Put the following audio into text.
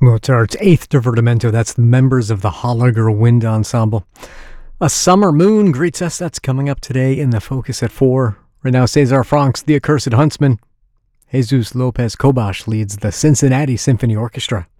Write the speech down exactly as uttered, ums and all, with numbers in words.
Mozart's Eighth Divertimento. That's the members of the Holliger Wind Ensemble. A Summer Moon greets us. That's coming up today in the Focus at four. Right now, Cesar Franck's The Accursed Huntsman. Jesus Lopez Cobas leads the Cincinnati Symphony Orchestra.